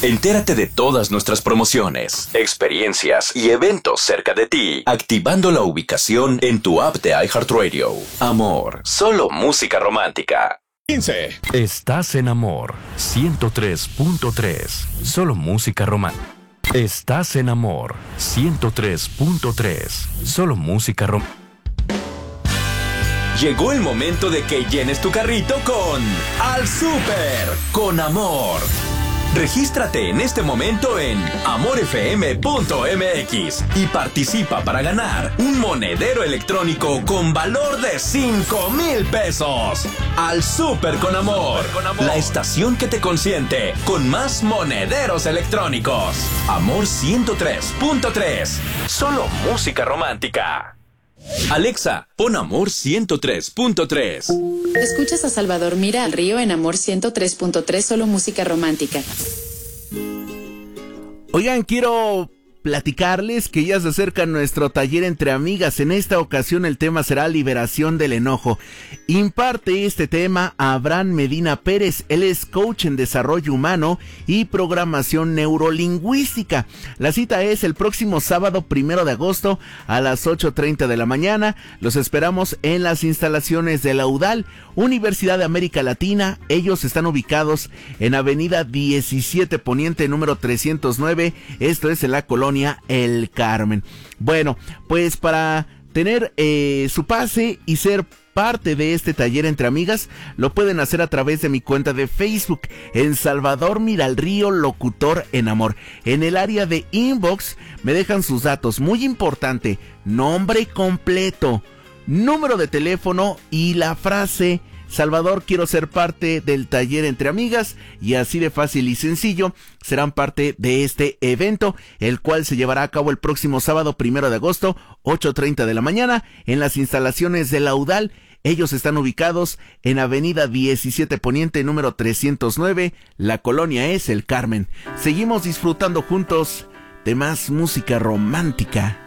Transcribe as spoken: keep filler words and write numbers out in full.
Entérate de todas nuestras promociones, experiencias y eventos cerca de ti, activando la ubicación en tu app de iHeartRadio. Amor, solo música romántica. quince. Estás en Amor ciento tres punto tres. Solo música romántica. Estás en Amor ciento tres punto tres. Solo música romántica. Llegó el momento de que llenes tu carrito con Al Súper con Amor. Regístrate en este momento en amor f m punto m x y participa para ganar un monedero electrónico con valor de cinco mil pesos. Al Súper con Amor, con Amor, la estación que te consiente con más monederos electrónicos. Amor ciento tres punto tres, solo música romántica. Alexa, pon Amor ciento tres punto tres. Escuchas a Salvador Mira al Río en Amor ciento tres punto tres, solo música romántica. Oigan, quiero platicarles que ya se acerca nuestro taller entre amigas. En esta ocasión el tema será liberación del enojo. Imparte este tema a Abraham Medina Pérez. Él es coach en desarrollo humano y programación neurolingüística. La cita es el próximo sábado primero de agosto a las ocho treinta de la mañana. Los esperamos en las instalaciones de la U D A L, Universidad de América Latina. Ellos están ubicados en Avenida diecisiete Poniente, número trescientos nueve. Esto es en la colonia El Carmen. Bueno, pues para tener eh, su pase y ser parte de este taller entre amigas, lo pueden hacer a través de mi cuenta de Facebook en Salvador Miralrío Locutor en Amor. En el área de inbox me dejan sus datos, muy importante, nombre completo, número de teléfono y la frase: Salvador, quiero ser parte del taller entre amigas, y así de fácil y sencillo serán parte de este evento, el cual se llevará a cabo el próximo sábado primero de agosto, ocho treinta de la mañana, en las instalaciones de la U D A L. Ellos están ubicados en Avenida diecisiete Poniente, número trescientos nueve, la colonia es El Carmen. Seguimos disfrutando juntos de más música romántica.